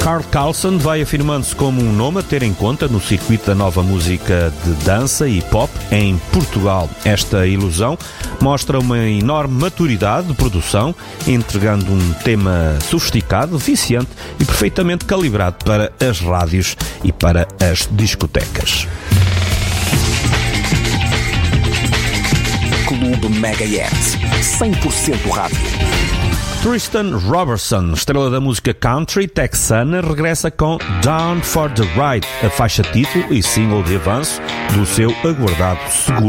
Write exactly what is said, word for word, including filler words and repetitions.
Carl Carlson vai afirmando-se como um nome a ter em conta no circuito da nova música de dança e pop em Portugal. Esta ilusão mostra uma enorme maturidade de produção, entregando um tema sofisticado, viciante e perfeitamente calibrado para as rádios e para as discotecas. Clube Megahertz, cem por cento rádio. Tristan Robertson, estrela da música country texana, regressa com Down for the Ride, a faixa título e single de avanço do seu aguardado segundo